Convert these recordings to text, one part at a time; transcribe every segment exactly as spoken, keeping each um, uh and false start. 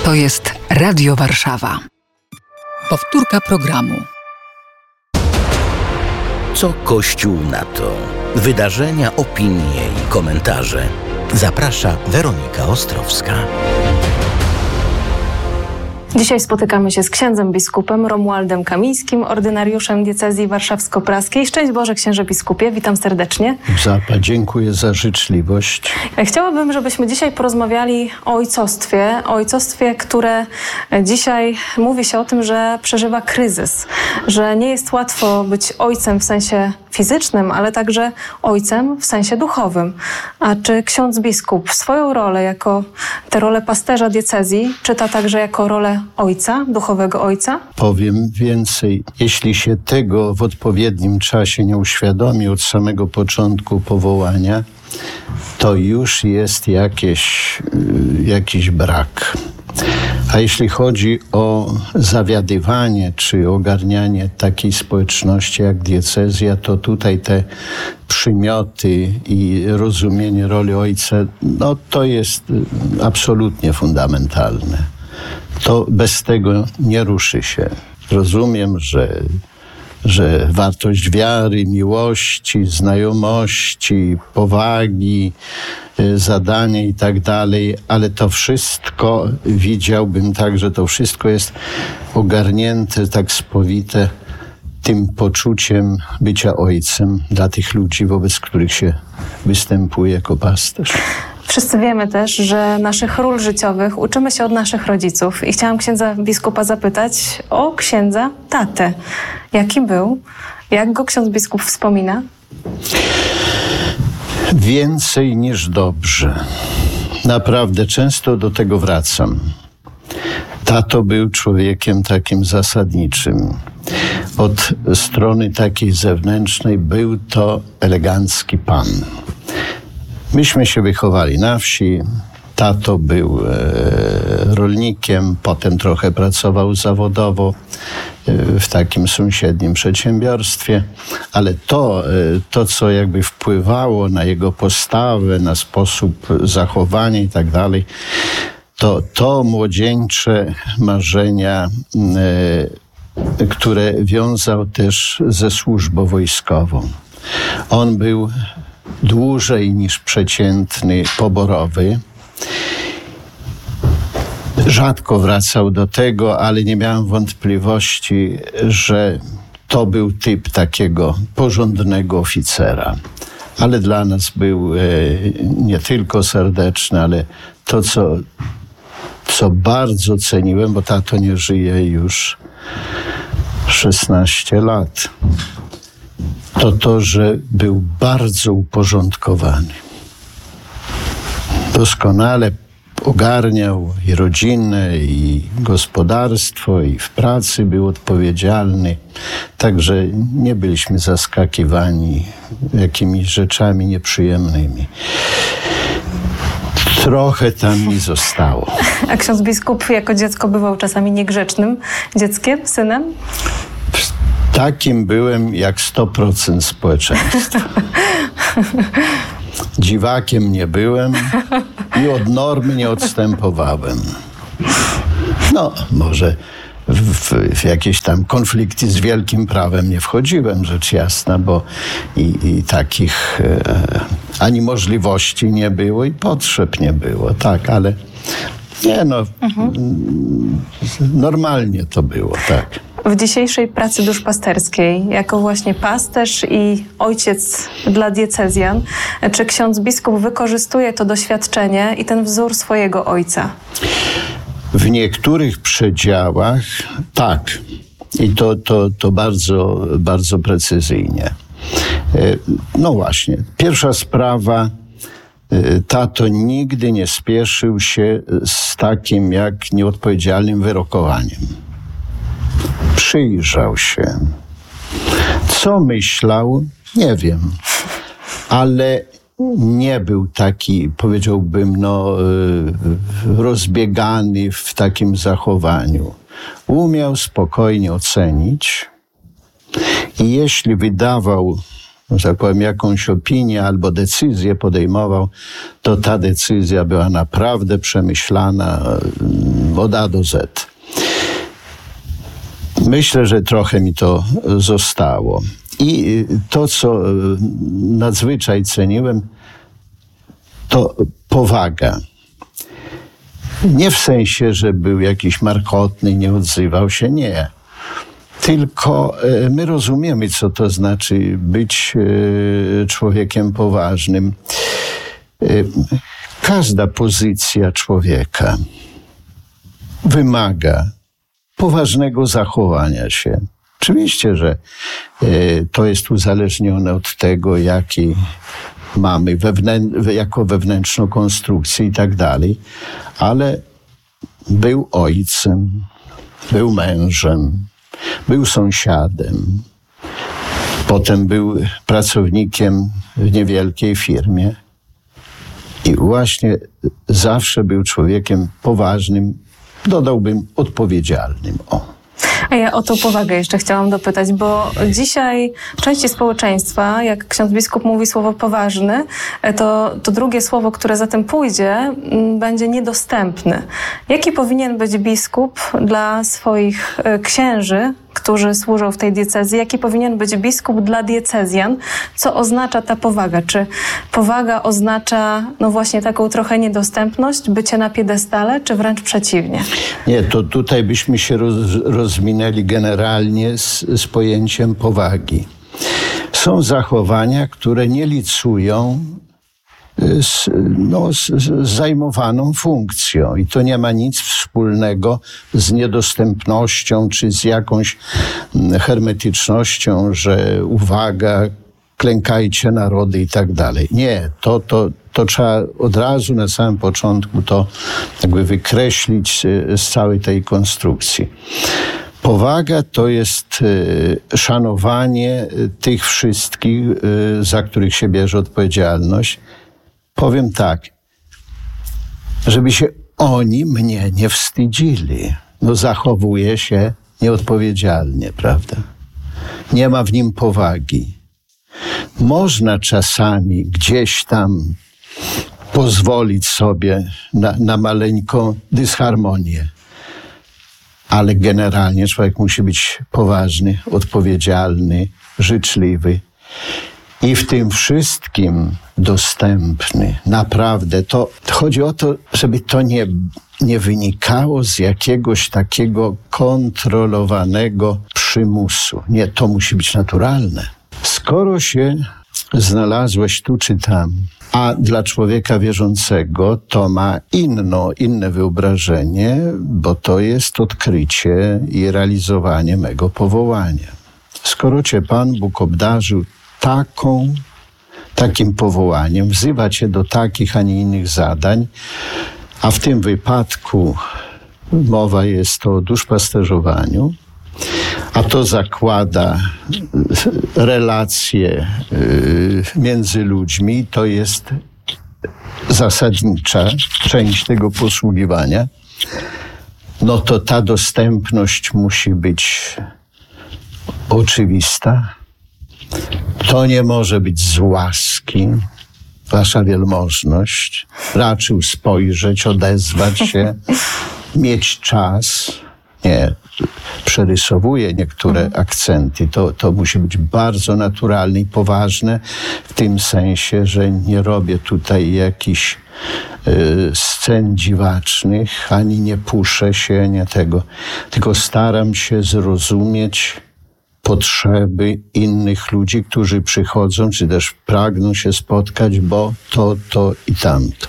To jest Radio Warszawa. Powtórka programu. Co Kościół na to? Wydarzenia, opinie i komentarze. Zaprasza Weronika Ostrowska. Dzisiaj spotykamy się z księdzem biskupem Romualdem Kamińskim, ordynariuszem diecezji warszawsko-praskiej. Szczęść Boże, księże biskupie, witam serdecznie. Zapa, dziękuję za życzliwość. Chciałabym, żebyśmy dzisiaj porozmawiali o ojcostwie, o ojcostwie, które dzisiaj mówi się o tym, że przeżywa kryzys, że nie jest łatwo być ojcem w sensie fizycznym, ale także ojcem w sensie duchowym. A czy ksiądz biskup swoją rolę jako tę rolę pasterza diecezji czyta także jako rolę ojca, duchowego ojca? Powiem więcej. Jeśli się tego w odpowiednim czasie nie uświadomi od samego początku powołania, to już jest jakieś, jakiś brak. A jeśli chodzi o zawiadywanie czy ogarnianie takiej społeczności jak diecezja, to tutaj te przymioty i rozumienie roli ojca, no to jest absolutnie fundamentalne. To bez tego nie ruszy się. Rozumiem, że, że wartość wiary, miłości, znajomości, powagi, zadanie i tak dalej, ale to wszystko, widziałbym tak, że to wszystko jest ogarnięte, tak spowite tym poczuciem bycia ojcem dla tych ludzi, wobec których się występuje jako pasterz. Wszyscy wiemy też, że naszych ról życiowych uczymy się od naszych rodziców. I chciałam księdza biskupa zapytać o księdza tatę. Jaki był? Jak go ksiądz biskup wspomina? Więcej niż dobrze. Naprawdę często do tego wracam. Tato był człowiekiem takim zasadniczym. Od strony takiej zewnętrznej był to elegancki pan. Myśmy się wychowali na wsi. Tato był e, rolnikiem, potem trochę pracował zawodowo e, w takim sąsiednim przedsiębiorstwie, ale to, e, to, co jakby wpływało na jego postawę, na sposób zachowania i tak dalej, to to młodzieńcze marzenia, e, które wiązał też ze służbą wojskową. On był dłużej niż przeciętny poborowy. Rzadko wracał do tego, ale nie miałem wątpliwości, że to był typ takiego porządnego oficera. Ale dla nas był e, nie tylko serdeczny, ale to, co, co bardzo ceniłem, bo tato nie żyje już szesnaście lat. To to, że był bardzo uporządkowany. Doskonale ogarniał i rodzinę, i gospodarstwo, i w pracy był odpowiedzialny. Także nie byliśmy zaskakiwani jakimiś rzeczami nieprzyjemnymi. Trochę tam mi zostało. A ksiądz biskup jako dziecko bywał czasami niegrzecznym dzieckiem, synem? Takim byłem jak sto procent społeczeństwa. Dziwakiem nie byłem i od normy nie odstępowałem. No, może w, w jakieś tam konflikty z wielkim prawem nie wchodziłem, rzecz jasna, bo i, i takich e, ani możliwości nie było i potrzeb nie było, tak, ale nie no, mhm. normalnie to było, tak. W dzisiejszej pracy duszpasterskiej, jako właśnie pasterz i ojciec dla diecezjan, czy ksiądz biskup wykorzystuje to doświadczenie i ten wzór swojego ojca? W niektórych przedziałach tak. I to, to, to bardzo, bardzo precyzyjnie. No właśnie, pierwsza sprawa. Tato nigdy nie spieszył się z takim jak nieodpowiedzialnym wyrokowaniem. Przyjrzał się. Co myślał? Nie wiem. Ale nie był taki, powiedziałbym, no, rozbiegany w takim zachowaniu. Umiał spokojnie ocenić i jeśli wydawał, że tak powiem, jakąś opinię albo decyzję podejmował, to ta decyzja była naprawdę przemyślana, od A do Z. Myślę, że trochę mi to zostało. I to, co nadzwyczaj ceniłem, to powaga. Nie w sensie, że był jakiś markotny, nie odzywał się, nie. Tylko my rozumiemy, co to znaczy być człowiekiem poważnym. Każda pozycja człowieka wymaga poważnego zachowania się. Oczywiście, że to jest uzależnione od tego, jaki mamy wewnę- jako wewnętrzną konstrukcję i tak dalej, ale był ojcem, był mężem, był sąsiadem, potem był pracownikiem w niewielkiej firmie i właśnie zawsze był człowiekiem poważnym, dodałbym odpowiedzialnym. O. A ja o tą powagę jeszcze chciałam dopytać, bo dzisiaj części społeczeństwa, jak ksiądz biskup mówi słowo poważny, to, to drugie słowo, które za tym pójdzie, będzie niedostępny. Jaki powinien być biskup dla swoich księży, którzy służą w tej diecezji? Jaki powinien być biskup dla diecezjan? Co oznacza ta powaga? Czy powaga oznacza no właśnie taką trochę niedostępność, bycie na piedestale, czy wręcz przeciwnie? Nie, to tutaj byśmy się roz, rozwinęli generalnie z, z pojęciem powagi. Są zachowania, które nie licują z, no, z, z zajmowaną funkcją i to nie ma nic wspólnego z niedostępnością czy z jakąś hermetycznością, że uwaga, klękajcie narody i tak dalej. Nie, to, to, to trzeba od razu na samym początku to jakby wykreślić z, z całej tej konstrukcji. Powaga to jest szanowanie tych wszystkich, za których się bierze odpowiedzialność. Powiem tak, żeby się oni mnie nie wstydzili. No zachowuje się nieodpowiedzialnie, prawda? Nie ma w nim powagi. Można czasami gdzieś tam pozwolić sobie na, na maleńką dysharmonię, ale generalnie człowiek musi być poważny, odpowiedzialny, życzliwy i w tym wszystkim dostępny. Naprawdę. To chodzi o to, żeby to nie, nie wynikało z jakiegoś takiego kontrolowanego przymusu. Nie, to musi być naturalne. Skoro się znalazłeś tu czy tam, a dla człowieka wierzącego to ma inno, inne wyobrażenie, bo to jest odkrycie i realizowanie mego powołania. Skoro cię Pan Bóg obdarzył taką, takim powołaniem, wzywa cię do takich, a nie innych zadań, a w tym wypadku mowa jest o duszpasterzowaniu, a to zakłada relacje między ludźmi, to jest zasadnicza część tego posługiwania, no to ta dostępność musi być oczywista. To nie może być z łaski, wasza wielmożność. Raczył spojrzeć, odezwać się, mieć czas. Nie, przerysowuję niektóre mhm. akcenty. To, to musi być bardzo naturalne i poważne w tym sensie, że nie robię tutaj jakichś y, scen dziwacznych, ani nie puszę się, nie tego. Tylko staram się zrozumieć potrzeby innych ludzi, którzy przychodzą, czy też pragną się spotkać, bo to, to i tamto.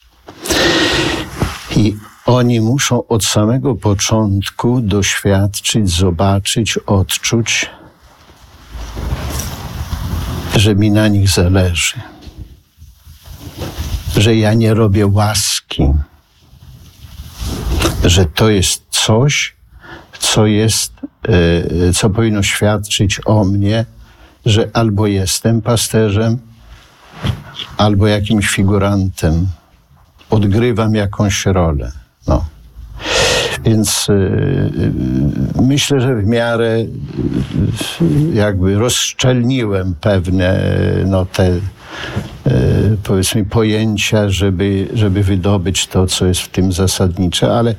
I oni muszą od samego początku doświadczyć, zobaczyć, odczuć, że mi na nich zależy. Że ja nie robię łaski. Że to jest coś, co jest, co powinno świadczyć o mnie, że albo jestem pasterzem, albo jakimś figurantem. Odgrywam jakąś rolę. No. Więc y, myślę, że w miarę y, jakby rozszczelniłem pewne no, te powiedzmy pojęcia, żeby, żeby wydobyć to, co jest w tym zasadnicze, ale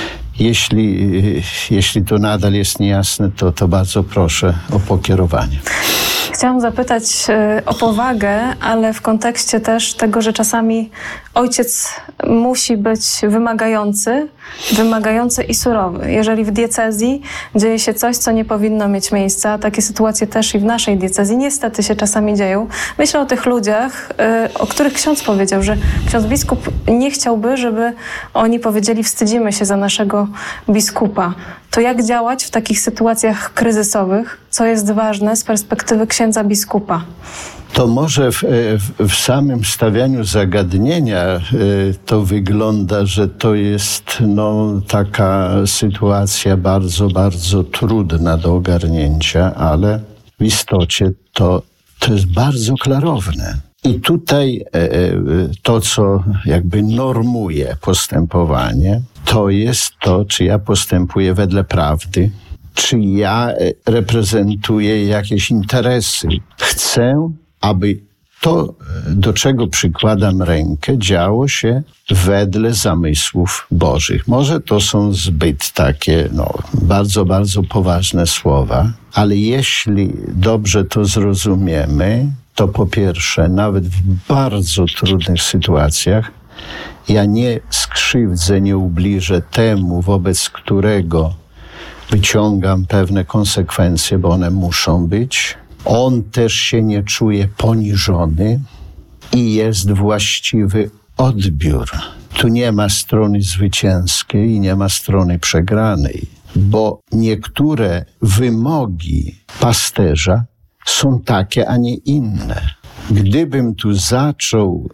jeśli, jeśli to nadal jest niejasne, to, to bardzo proszę o pokierowanie. Chciałam zapytać o powagę, ale w kontekście też tego, że czasami ojciec musi być wymagający, wymagający i surowy. Jeżeli w diecezji dzieje się coś, co nie powinno mieć miejsca, a takie sytuacje też i w naszej diecezji niestety się czasami dzieją. Myślę o tych ludziach, o których ksiądz powiedział, że ksiądz biskup nie chciałby, żeby oni powiedzieli: wstydzimy się za naszego biskupa. To jak działać w takich sytuacjach kryzysowych? Co jest ważne z perspektywy księdza biskupa? To może w, w, w samym stawianiu zagadnienia to wygląda, że to jest no, taka sytuacja bardzo, bardzo trudna do ogarnięcia, ale w istocie to, to jest bardzo klarowne. I tutaj to, co jakby normuje postępowanie, to jest to, czy ja postępuję wedle prawdy, czy ja reprezentuję jakieś interesy. Chcę, aby to, do czego przykładam rękę, działo się wedle zamysłów Bożych. Może to są zbyt takie, no, bardzo, bardzo poważne słowa, ale jeśli dobrze to zrozumiemy, to po pierwsze, nawet w bardzo trudnych sytuacjach, ja nie skrzywdzę, nie ubliżę temu, wobec którego wyciągam pewne konsekwencje, bo one muszą być. On też się nie czuje poniżony i jest właściwy odbiór. Tu nie ma strony zwycięskiej i nie ma strony przegranej, bo niektóre wymogi pasterza są takie, a nie inne. Gdybym tu zaczął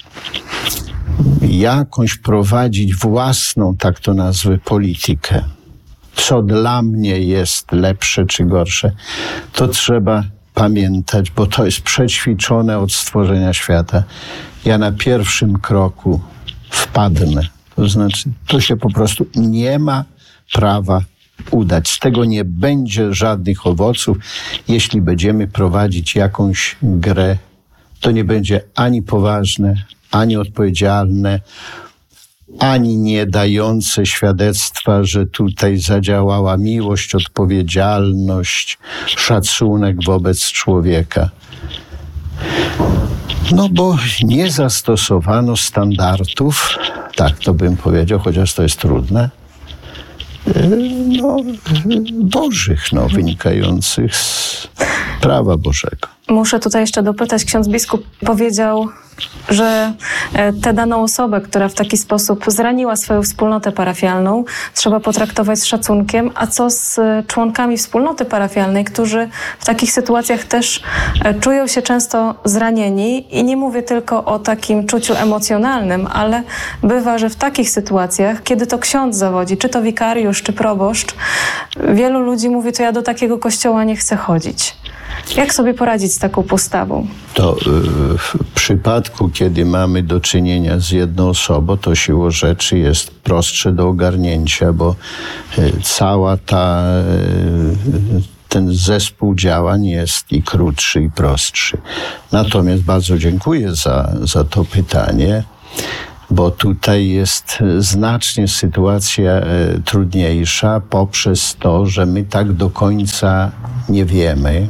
jakąś prowadzić własną, tak to nazwę, politykę, co dla mnie jest lepsze czy gorsze, to trzeba pamiętać, bo to jest przećwiczone od stworzenia świata. Ja na pierwszym kroku wpadnę. To znaczy, to się po prostu nie ma prawa udać. Z tego nie będzie żadnych owoców. Jeśli będziemy prowadzić jakąś grę, to nie będzie ani poważne, ani odpowiedzialne, ani nie dające świadectwa, że tutaj zadziałała miłość, odpowiedzialność, szacunek wobec człowieka. No bo nie zastosowano standardów, tak to bym powiedział, chociaż to jest trudne, no, bożych, no, wynikających z prawa Bożego. Muszę tutaj jeszcze dopytać, ksiądz biskup powiedział, że tę daną osobę, która w taki sposób zraniła swoją wspólnotę parafialną, trzeba potraktować z szacunkiem, a co z członkami wspólnoty parafialnej, którzy w takich sytuacjach też czują się często zranieni i nie mówię tylko o takim czuciu emocjonalnym, ale bywa, że w takich sytuacjach, kiedy to ksiądz zawodzi, czy to wikariusz, czy proboszcz, wielu ludzi mówi, to ja do takiego kościoła nie chcę chodzić. Jak sobie poradzić z taką postawą? To w przypadku, kiedy mamy do czynienia z jedną osobą, to siłą rzeczy jest prostsze do ogarnięcia, bo cała ta, ten zespół działań jest i krótszy, i prostszy. Natomiast bardzo dziękuję za, za to pytanie, bo tutaj jest znacznie sytuacja trudniejsza poprzez to, że my tak do końca nie wiemy,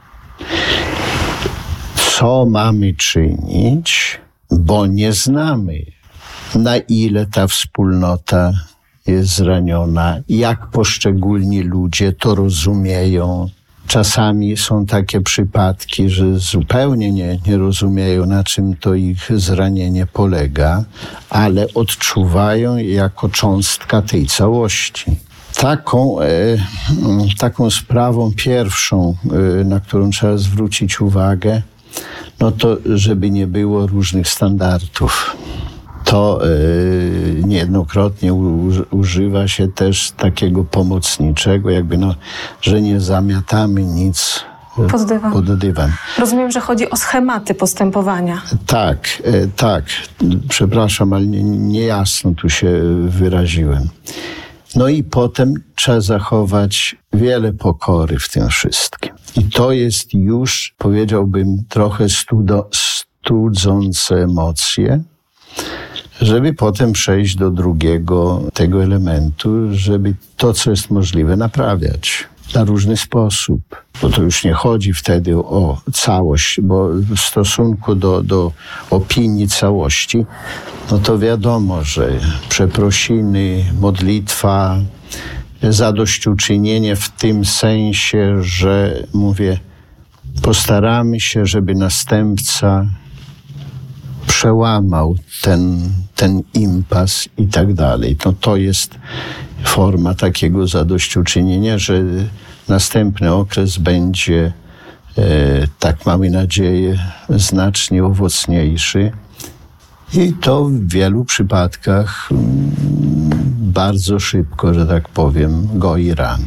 co mamy czynić, bo nie znamy, na ile ta wspólnota jest zraniona, jak poszczególni ludzie to rozumieją. Czasami są takie przypadki, że zupełnie nie, nie rozumieją, na czym to ich zranienie polega, ale odczuwają je jako cząstka tej całości. Taką, e, taką sprawą pierwszą, e, na którą trzeba zwrócić uwagę, no to żeby nie było różnych standardów. To e, niejednokrotnie u, używa się też takiego pomocniczego, jakby no, że nie zamiatamy nic pod dywan. pod dywan. Rozumiem, że chodzi o schematy postępowania. Tak, e, tak. Przepraszam, ale nie, niejasno tu się wyraziłem. No i potem trzeba zachować wiele pokory w tym wszystkim. I to jest już, powiedziałbym, trochę studo, studzące emocje, żeby potem przejść do drugiego tego elementu, żeby to, co jest możliwe, naprawiać na różny sposób. Bo to już nie chodzi wtedy o całość, bo w stosunku do, do opinii całości, no to wiadomo, że przeprosiny, modlitwa, zadośćuczynienie w tym sensie, że mówię, postaramy się, żeby następca przełamał ten, ten impas i tak dalej. No to jest forma takiego zadośćuczynienia, że następny okres będzie, e, tak mamy nadzieję, znacznie owocniejszy. I to w wielu przypadkach m, bardzo szybko, że tak powiem, goi rany.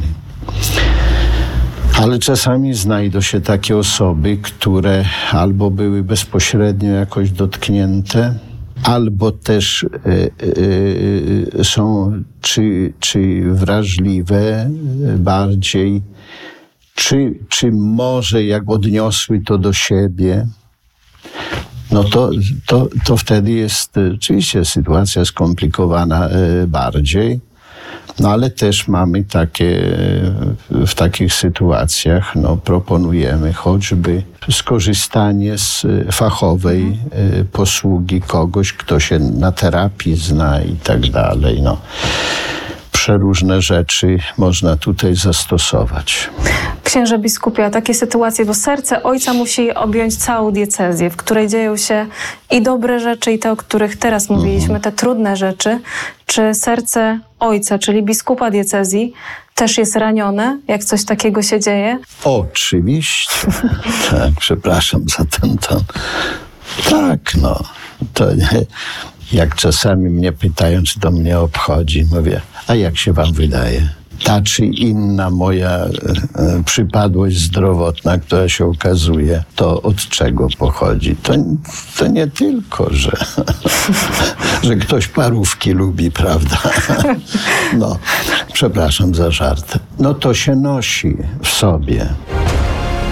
Ale czasami znajdą się takie osoby, które albo były bezpośrednio jakoś dotknięte, albo też y, y, są czy, czy wrażliwe bardziej, czy, czy może jak odniosły to do siebie, no to, to, to wtedy jest oczywiście sytuacja skomplikowana y, bardziej. No ale też mamy takie, w takich sytuacjach, no proponujemy choćby skorzystanie z fachowej posługi kogoś, kto się na terapii zna i tak dalej. No, przeróżne rzeczy można tutaj zastosować. Księże biskupie, a takie sytuacje, bo serce ojca musi objąć całą diecezję, w której dzieją się i dobre rzeczy, i te, o których teraz mówiliśmy, mm. te trudne rzeczy. Czy serce ojca, czyli biskupa diecezji, też jest ranione, jak coś takiego się dzieje? Oczywiście. Tak, przepraszam za ten ton. Tak, no. To nie, jak czasami mnie pytają, czy to mnie obchodzi, mówię, a jak się wam wydaje? Ta czy inna moja e, przypadłość zdrowotna, która się okazuje, to od czego pochodzi? To, to nie tylko, że, że ktoś parówki lubi, prawda? No, przepraszam za żart. No to się nosi w sobie.